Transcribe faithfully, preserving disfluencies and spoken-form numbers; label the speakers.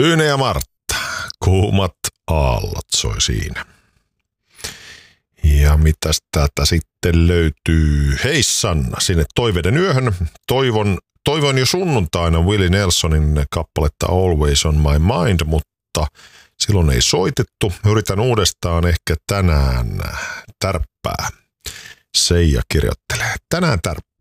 Speaker 1: Tyyne ja Martta, kuumat aallot soi siinä. Ja mitäs täältä sitten löytyy? Hei Sanna, sinne Toiveiden yöhön. Toivon, toivon jo sunnuntaina Willie Nelsonin kappaletta Always on my mind, mutta silloin ei soitettu. Yritän uudestaan ehkä tänään. Tärppää. Seija kirjoittelee. Tänään tärppää.